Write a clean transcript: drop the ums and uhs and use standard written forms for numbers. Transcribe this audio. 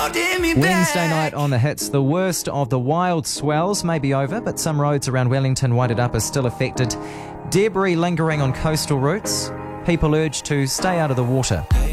Wednesday night on the hits, the worst of the wild swells may be over, but some roads around Wellington, Wairarapa are still affected. Debris lingering on coastal routes. People urged to stay out of the water.